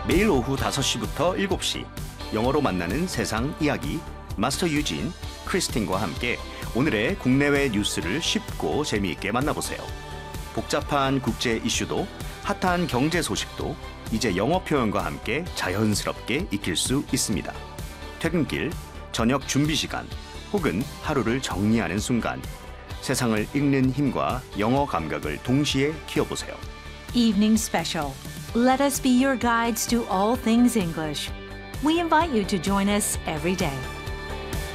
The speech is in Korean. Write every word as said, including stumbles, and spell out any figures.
매일 오후 다섯 시부터 일곱 시 영어로 만나는 세상 이야기 마스터 유진, 크리스틴과 함께 오늘의 국내외 뉴스를 쉽고 재미있게 만나보세요. 복잡한 국제 이슈도 핫한 경제 소식도 이제 영어 표현과 함께 자연스럽게 익힐 수 있습니다. 퇴근길, 저녁 준비 시간 혹은 하루를 정리하는 순간 세상을 읽는 힘과 영어 감각을 동시에 키워보세요. Evening Special. Let us be your guides to all things English. We invite you to join us every day.